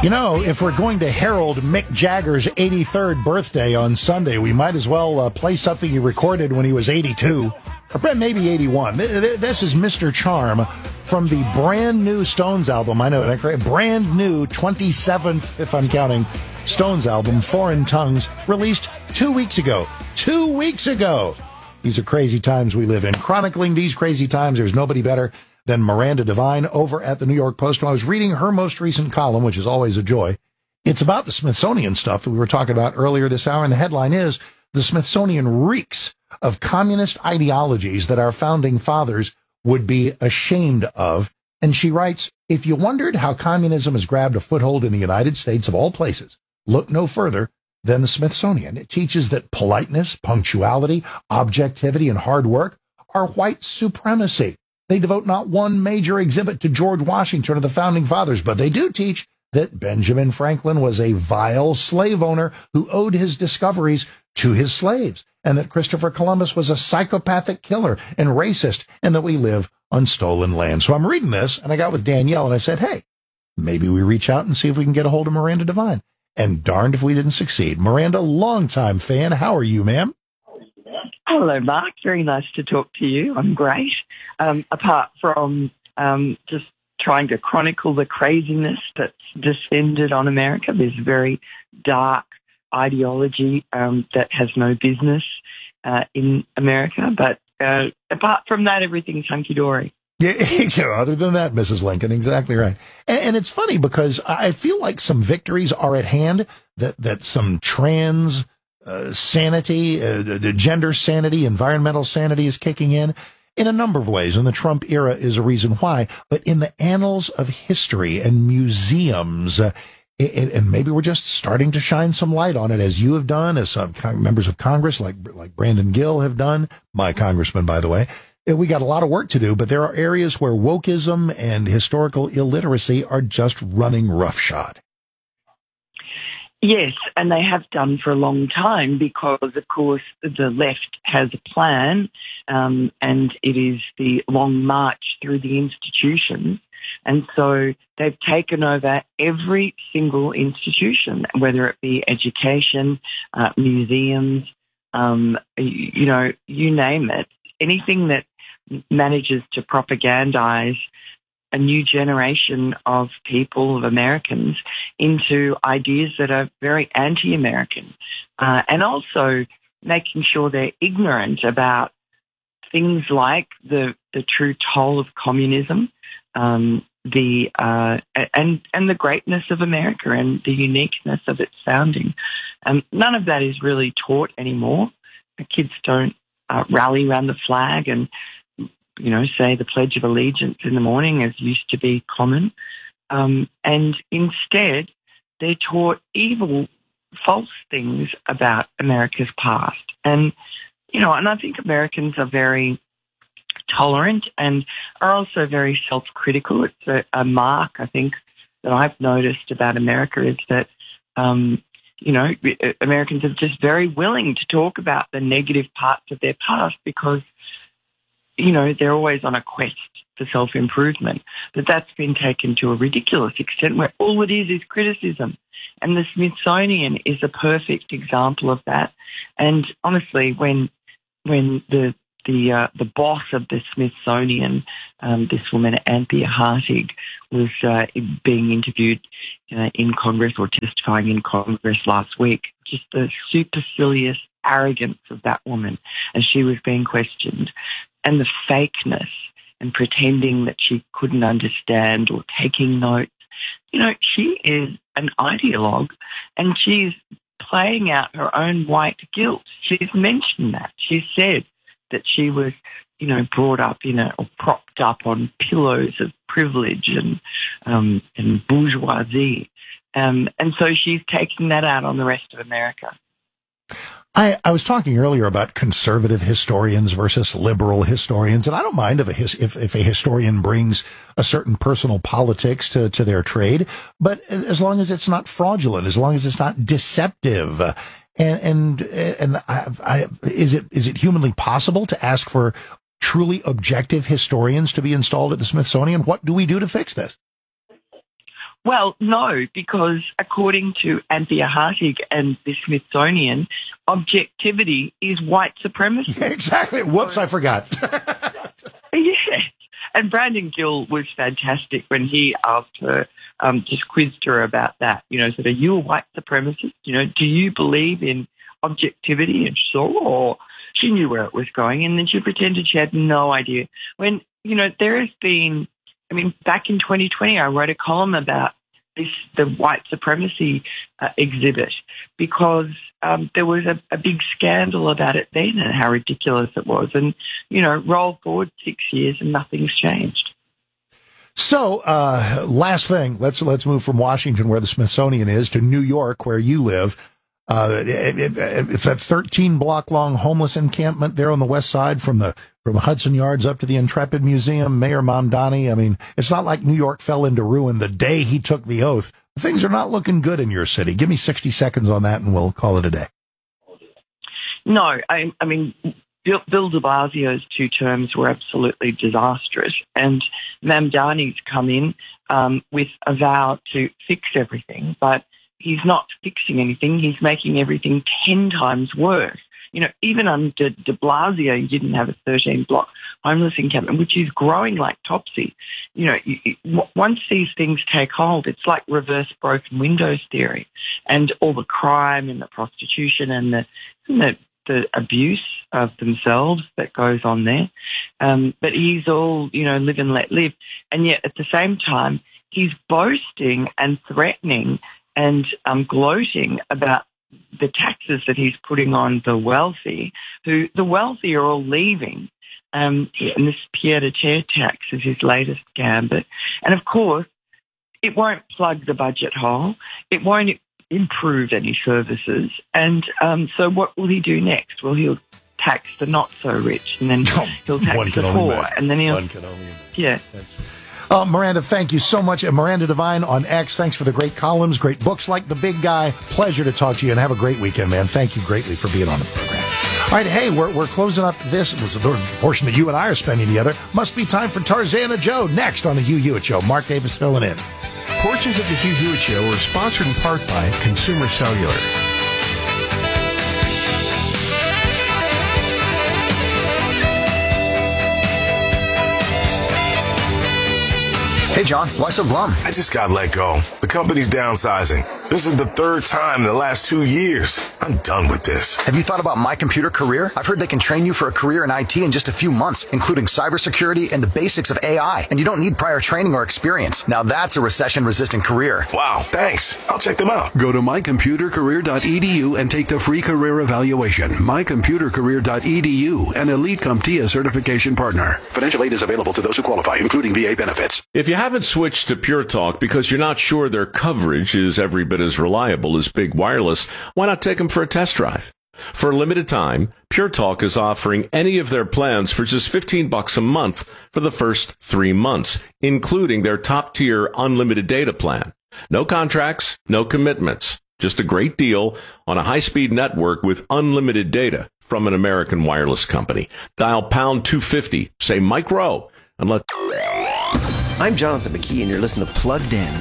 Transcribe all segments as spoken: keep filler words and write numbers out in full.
You know, if we're going to herald Mick Jagger's eighty-third birthday on Sunday, we might as well uh, play something he recorded when he was eighty-two, or maybe eighty-one. This is Mister Charm from the brand new Stones album. I know, brand new twenty-seventh, if I'm counting, Stones album, Foreign Tongues, released two weeks ago. Two weeks ago! These are crazy times we live in. Chronicling these crazy times, there's nobody better than Miranda Devine over at the New York Post. When I was reading her most recent column, which is always a joy, it's about the Smithsonian stuff that we were talking about earlier this hour, and the headline is, "The Smithsonian reeks of communist ideologies that our founding fathers would be ashamed of." And she writes, "If you wondered how communism has grabbed a foothold in the United States of all places, look no further than the Smithsonian. It teaches that politeness, punctuality, objectivity, and hard work are white supremacy. They devote not one major exhibit to George Washington or the founding fathers, but they do teach that Benjamin Franklin was a vile slave owner who owed his discoveries to his slaves, and that Christopher Columbus was a psychopathic killer and racist, and that we live on stolen land." So I'm reading this, and I got with Danielle, and I said, hey, maybe we reach out and see if we can get a hold of Miranda Devine. And darned if we didn't succeed. Miranda, longtime fan. How are you, ma'am? Hello, Mark. Very nice to talk to you. I'm great. Um, apart from um, just trying to chronicle the craziness that's descended on America, this very dark ideology um, that has no business uh, in America. But uh, apart from that, everything's hunky-dory. Yeah, other than that, Missus Lincoln, exactly right. And, and it's funny because I feel like some victories are at hand, that, that some trans uh, sanity, uh, gender sanity, environmental sanity is kicking in in a number of ways. And the Trump era is a reason why. But in the annals of history and museums, uh, it, and maybe we're just starting to shine some light on it, as you have done, as some members of Congress like, like Brandon Gill have done, my congressman, by the way. We got a lot of work to do, but there are areas where wokeism and historical illiteracy are just running roughshod. Yes, and they have done for a long time because, of course, the left has a plan, um, and it is the long march through the institutions. And so they've taken over every single institution, whether it be education, uh, museums, um, you, you know, you name it. Anything that manages to propagandize a new generation of people, of Americans, into ideas that are very anti-American, uh, and also making sure they're ignorant about things like the, the true toll of communism, um, the uh, and and the greatness of America and the uniqueness of its founding. Um, none of that is really taught anymore. The kids don't uh, rally around the flag and, you know, say the Pledge of Allegiance in the morning, as used to be common. Um, and instead, they're taught evil, false things about America's past. And, you know, and I think Americans are very tolerant and are also very self-critical. It's a, a mark, I think, that I've noticed about America is that, um, you know, Americans are just very willing to talk about the negative parts of their past because, you know, they're always on a quest for self-improvement. But that's been taken to a ridiculous extent where all it is is criticism. And the Smithsonian is a perfect example of that. And honestly, when when the the uh, the boss of the Smithsonian, um, this woman Anthea Hartig, was uh, being interviewed uh, in Congress or testifying in Congress last week, just the supercilious arrogance of that woman as she was being questioned, and the fakeness and pretending that she couldn't understand or taking notes. You know, she is an ideologue and she's playing out her own white guilt. She's mentioned that. She said that she was, you know, brought up in a, or propped up on pillows of privilege and, um, and bourgeoisie. Um, and so she's taking that out on the rest of America. I, I was talking earlier about conservative historians versus liberal historians, and I don't mind if a, his, if, if a historian brings a certain personal politics to, to their trade, but as long as it's not fraudulent, as long as it's not deceptive. And, and, and I, I, is it, is it humanly possible to ask for truly objective historians to be installed at the Smithsonian? What do we do to fix this? Well, no, because according to Anthea Hartig and the Smithsonian, objectivity is white supremacy. Exactly. Whoops, I forgot. Yes. And Brandon Gill was fantastic when he asked her, um, just quizzed her about that. You know, said, are you a white supremacist? You know, do you believe in objectivity? And sure, she knew where it was going. And then she pretended she had no idea. When, you know, there has been, I mean, back in twenty twenty, I wrote a column about this, the white supremacy uh, exhibit, because um, there was a, a big scandal about it then and how ridiculous it was. And, you know, roll forward six years and nothing's changed. So, uh, last thing, let's let's move from Washington, where the Smithsonian is, to New York, where you live. Uh, it, it, it's that thirteen block long homeless encampment there on the west side from the from the Hudson Yards up to the Intrepid Museum. Mayor Mamdani, I mean, it's not like New York fell into ruin the day he took the oath. Things are not looking good in your city. Give me sixty seconds on that and we'll call it a day. No, I, I mean, Bill, Bill de Blasio's two terms were absolutely disastrous, and Mamdani's come in um, with a vow to fix everything, but he's not fixing anything. He's making everything ten times worse. You know, even under de Blasio, you didn't have a thirteen block homeless encampment, which is growing like topsy. You know, you, you, once these things take hold, it's like reverse broken windows theory, and all the crime and the prostitution and the, and the, the abuse of themselves that goes on there. Um, but he's all, you know, live and let live. And yet at the same time, he's boasting and threatening and um, gloating about the taxes that he's putting on the wealthy, who the wealthy are all leaving. Um, and this pied-à-terre tax is his latest gambit. And of course, it won't plug the budget hole. It won't improve any services. And um, so what will he do next? Well, he'll tax the not-so-rich, and then he'll tax the poor. And then he'll... One can only yeah. That's... Uh, Miranda, thank you so much. And Miranda Devine on X, thanks for the great columns, great books like The Big Guy. Pleasure to talk to you, and have a great weekend, man. Thank you greatly for being on the program. All right, hey, we're, we're closing up this. It was the portion that you and I are spending together. Must be time for Tarzana Joe next on the Hugh Hewitt Show. Mark Davis filling in. Portions of the Hugh Hewitt Show are sponsored in part by Consumer Cellular. Hey, John, why so glum? I just got let go. The company's downsizing. This is the third time in the last two years. I'm done with this. Have you thought about My Computer Career? I've heard they can train you for a career in I T in just a few months, including cybersecurity and the basics of A I. And you don't need prior training or experience. Now that's a recession-resistant career. Wow, thanks. I'll check them out. Go to my computer career dot e d u and take the free career evaluation. my computer career dot e d u, an Elite CompTIA certification partner. Financial aid is available to those who qualify, including V A benefits. If you haven't switched to Pure Talk because you're not sure their coverage is every bit as reliable as Big Wireless, why not take them for a test drive? For a limited time, Pure Talk is offering any of their plans for just fifteen bucks a month for the first three months, including their top-tier unlimited data plan. No contracts, no commitments, just a great deal on a high-speed network with unlimited data from an American wireless company. Dial pound two fifty, say Mike Rowe, and let... I'm Jonathan McKee, and you're listening to Plugged In.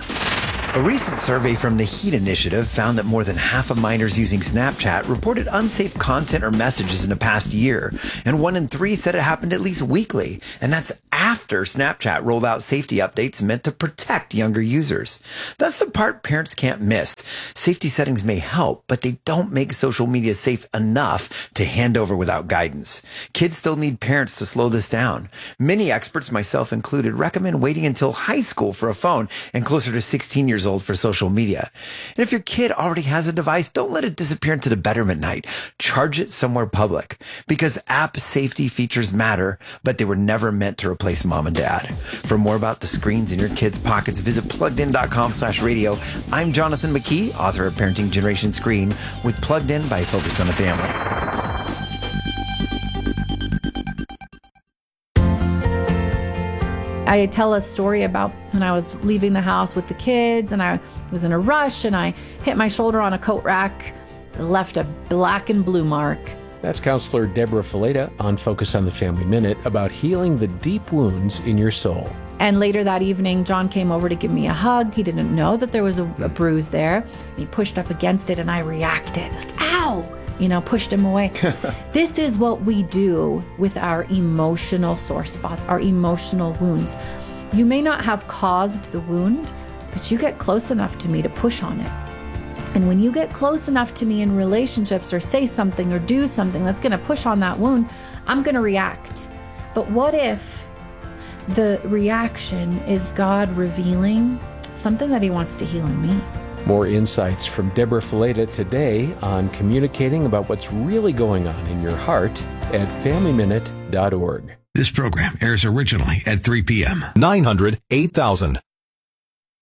A recent survey from the HEAT Initiative found that more than half of minors using Snapchat reported unsafe content or messages in the past year, and one in three said it happened at least weekly, and that's after Snapchat rolled out safety updates meant to protect younger users. That's the part parents can't miss. Safety settings may help, but they don't make social media safe enough to hand over without guidance. Kids still need parents to slow this down. Many experts, myself included, recommend waiting until high school for a phone and closer to sixteen years old for social media. And if your kid already has a device, don't let it disappear into the bedroom at night. Charge it somewhere public, because app safety features matter, but they were never meant to replace mom and dad. For more about the screens in your kids' pockets, visit pluggedin.com slash radio. I'm Jonathan McKee, author of Parenting Generation Screen, with Plugged In by Focus on the Family. I tell a story about when I was leaving the house with the kids and I was in a rush and I hit my shoulder on a coat rack, left a black and blue mark. That's Counselor Deborah Fileta on Focus on the Family Minute about healing the deep wounds in your soul. And later that evening, John came over to give me a hug. He didn't know that there was a, a bruise there. He pushed up against it and I reacted. Like, ow! You know, pushed him away. This is what we do with our emotional sore spots, our emotional wounds. You may not have caused the wound, but you get close enough to me to push on it. And when you get close enough to me in relationships or say something or do something that's going to push on that wound, I'm going to react. But what if the reaction is God revealing something that he wants to heal in me? More insights from Deborah Fileta today on communicating about what's really going on in your heart at family minute dot org. This program airs originally at three p.m. nine hundred eight thousand.